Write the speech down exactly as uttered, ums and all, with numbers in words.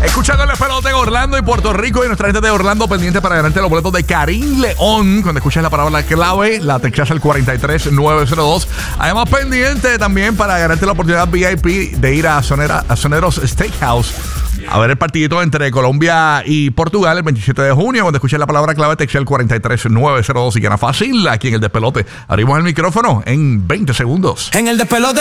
Escuchando el despelote de Orlando y Puerto Rico y nuestra gente de Orlando pendiente para ganarte los boletos de Karim León. Cuando escuches la palabra clave, la textas al cuatro tres nueve cero dos. Además, pendiente también para ganarte la oportunidad V I P de ir a, Sonera, a Soneros Steakhouse a ver el partidito entre Colombia y Portugal el veintisiete de junio. Cuando escuches la palabra clave, texta al cuatro tres nueve cero dos y gana fácil aquí en el despelote. Abrimos el micrófono en veinte segundos. En el despelote.